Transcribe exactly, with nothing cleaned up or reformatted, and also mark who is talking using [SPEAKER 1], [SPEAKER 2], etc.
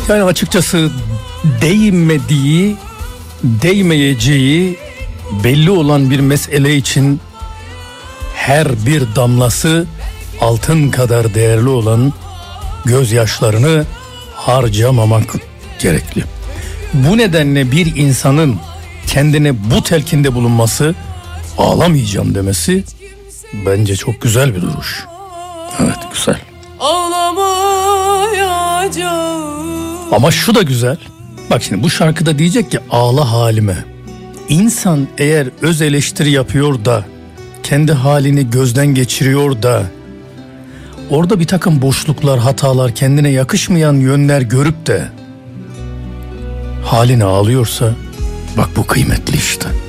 [SPEAKER 1] Yani açıkçası değmediği, değmeyeceği belli olan bir mesele için her bir damlası altın kadar değerli olan gözyaşlarını harcamamak gerekli. Bu nedenle bir insanın kendine bu telkinde bulunması, ağlamayacağım demesi bence çok güzel bir duruş. Evet, güzel. Ama şu da güzel. Bak şimdi bu şarkıda diyecek ki ağla halime. İnsan eğer öz eleştiri yapıyor da, kendi halini gözden geçiriyor da, orada bir takım boşluklar, hatalar, kendine yakışmayan yönler görüp de haline ağlıyorsa, bak bu kıymetli işte.